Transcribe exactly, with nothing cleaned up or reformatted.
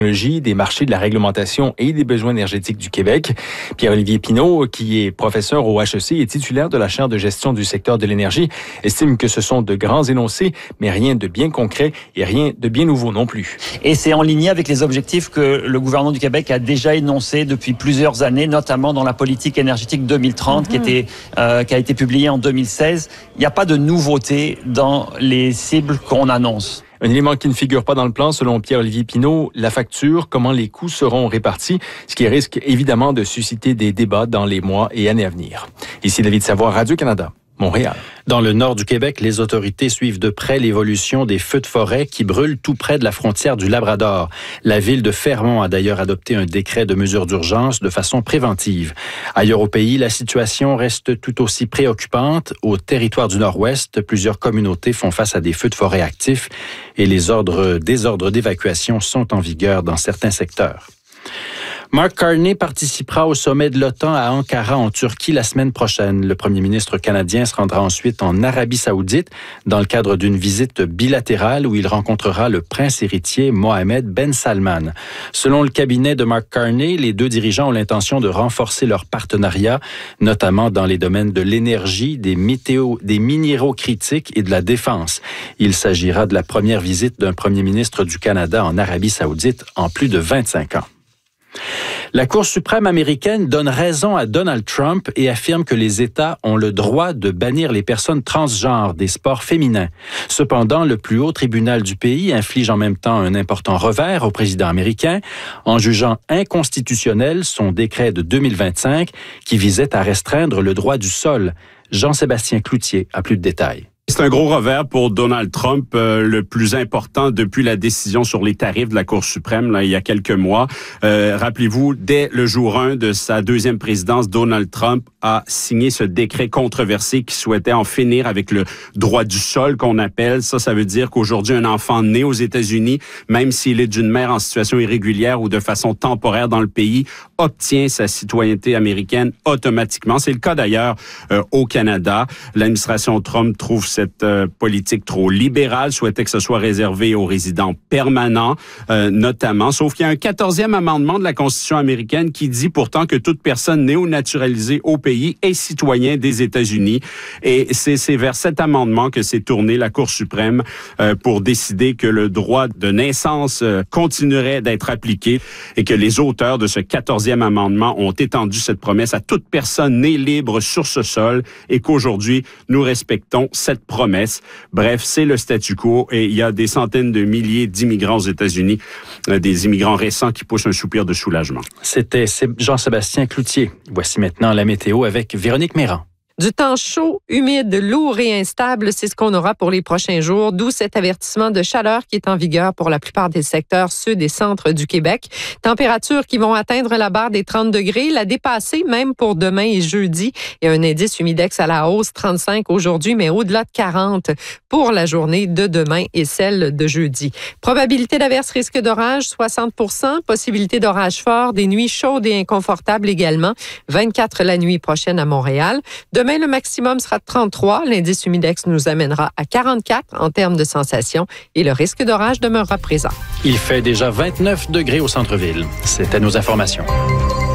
des marchés, de la réglementation et des besoins énergétiques du Québec. Pierre-Olivier Pinault, qui est professeur au H E C et titulaire de la chaire de gestion du secteur de l'énergie, estime que ce sont de grands énoncés, mais rien de bien concret et rien de bien nouveau non plus. Et c'est en ligne avec les objectifs que le gouvernement du Québec a déjà énoncés depuis plusieurs années, notamment dans la politique énergétique deux mille trente, mm-hmm. qui, était, euh, qui a été publiée en deux mille seize. Il n'y a pas de nouveauté dans les cibles qu'on annonce. Un élément qui ne figure pas dans le plan, selon Pierre-Olivier Pinault, la facture, comment les coûts seront répartis, ce qui risque évidemment de susciter des débats dans les mois et années à venir. Ici David Savoie, Radio-Canada, Montréal. Dans le nord du Québec, les autorités suivent de près l'évolution des feux de forêt qui brûlent tout près de la frontière du Labrador. La ville de Fermont a d'ailleurs adopté un décret de mesures d'urgence de façon préventive. Ailleurs au pays, la situation reste tout aussi préoccupante. Au territoire du Nord-Ouest, plusieurs communautés font face à des feux de forêt actifs et les ordres, des ordres d'évacuation sont en vigueur dans certains secteurs. Mark Carney participera au sommet de l'OTAN à Ankara, en Turquie, la semaine prochaine. Le premier ministre canadien se rendra ensuite en Arabie saoudite dans le cadre d'une visite bilatérale où il rencontrera le prince héritier Mohammed Ben Salman. Selon le cabinet de Mark Carney, les deux dirigeants ont l'intention de renforcer leur partenariat, notamment dans les domaines de l'énergie, des, météo, des minéraux critiques et de la défense. Il s'agira de la première visite d'un premier ministre du Canada en Arabie saoudite en plus de vingt-cinq ans. La Cour suprême américaine donne raison à Donald Trump et affirme que les États ont le droit de bannir les personnes transgenres des sports féminins. Cependant, le plus haut tribunal du pays inflige en même temps un important revers au président américain en jugeant inconstitutionnel son décret de deux mille vingt-cinq qui visait à restreindre le droit du sol. Jean-Sébastien Cloutier a plus de détails. C'est un gros revers pour Donald Trump, euh, le plus important depuis la décision sur les tarifs de la Cour suprême, là, il y a quelques mois. Euh, rappelez-vous, dès le jour un de sa deuxième présidence, Donald Trump a signé ce décret controversé qui souhaitait en finir avec le droit du sol qu'on appelle. Ça, ça veut dire qu'aujourd'hui, un enfant né aux États-Unis, même s'il est d'une mère en situation irrégulière ou de façon temporaire dans le pays, obtient sa citoyenneté américaine automatiquement. C'est le cas d'ailleurs euh, au Canada. L'administration Trump trouve cette euh, politique trop libérale, souhaitait que ce soit réservé aux résidents permanents, euh, notamment. Sauf qu'il y a un quatorzième amendement de la Constitution américaine qui dit pourtant que toute personne néo-naturalisée au pays est citoyen des États-Unis. Et c'est, c'est vers cet amendement que s'est tournée la Cour suprême euh, pour décider que le droit de naissance euh, continuerait d'être appliqué et que les auteurs de ce quatorzième amendement ont étendu cette promesse à toute personne née libre sur ce sol et qu'aujourd'hui, nous respectons cette promesse. Bref, c'est le statu quo et il y a des centaines de milliers d'immigrants aux États-Unis, euh, des immigrants récents qui poussent un soupir de soulagement. C'était Jean-Sébastien Cloutier. Voici maintenant la météo avec Véronique Méran. Du temps chaud, humide, lourd et instable, c'est ce qu'on aura pour les prochains jours, d'où cet avertissement de chaleur qui est en vigueur pour la plupart des secteurs sud et centre du Québec. Températures qui vont atteindre la barre des trente degrés, la dépasser même pour demain et jeudi. Et un indice humidex à la hausse, trente-cinq aujourd'hui, mais au-delà de quarante pour la journée de demain et celle de jeudi. Probabilité d'averse, risque d'orage, soixante pour cent. Possibilité d'orage fort, des nuits chaudes et inconfortables également. vingt-quatre la nuit prochaine à Montréal. Demain, le maximum sera de trente-trois. L'indice humidex nous amènera à quarante-quatre en termes de sensation et le risque d'orage demeurera présent. Il fait déjà vingt-neuf degrés au centre-ville. C'était nos informations.